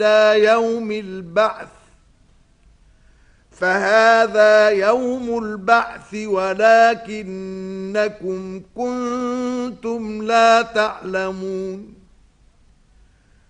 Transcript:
حتى يوم البعث، فهذا يوم البعث ولكنكم كنتم لا تعلمون.